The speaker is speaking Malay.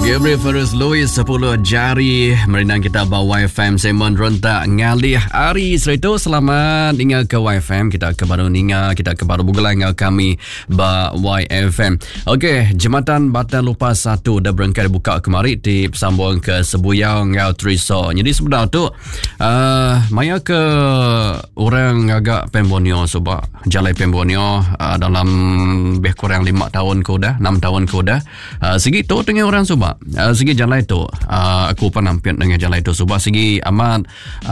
Gabriel Ferris Louis 10 jari merindang kita bawa YFM segmen rontak ngalih hari itu. Selamat ingat ke YFM, kita ke baru ninga, kita ke baru bugelang kami ba YFM. Okey, jembatan Batan Lupa 1 dah berangkat buka kemari di sambung ke Sebuyau ngau Triso. Jadi sebenarnya tu maya ke orang agak Pembonio sebab jalan Pembonio dalam lebih kurang 5 tahun ke dah, 6 tahun ke dah. Segitu dengan orang sebab segi jalan itu aku pernah nampian dengan jalan itu sebab segi amat